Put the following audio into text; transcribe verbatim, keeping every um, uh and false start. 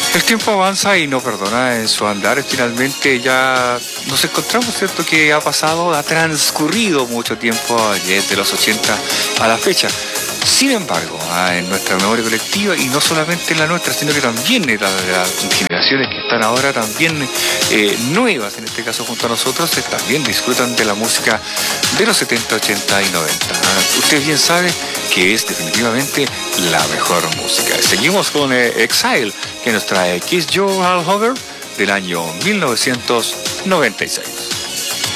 El tiempo avanza y no perdona en su andar. Finalmente ya nos encontramos, ¿cierto? Que ha pasado, ha transcurrido mucho tiempo desde los ochenta a la fecha. Sin embargo, en nuestra memoria colectiva, y no solamente en la nuestra, sino que también en las generaciones que están ahora también eh, nuevas, en este caso junto a nosotros, eh, también disfrutan de la música de los setenta, ochenta y noventa. Usted bien sabe que es definitivamente la mejor música. Seguimos con eh, Exile, que nos trae Kiss You All Over del año mil novecientos noventa y seis.